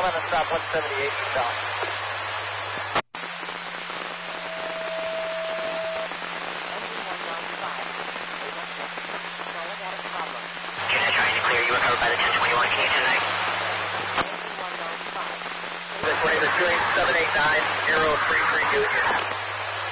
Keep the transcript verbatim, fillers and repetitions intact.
one on stop one seventy-eight south. Unit trying to clear. You were covered by the ten twenty-one. Can you tonight? This way, the train seven eight nine zero three three Union.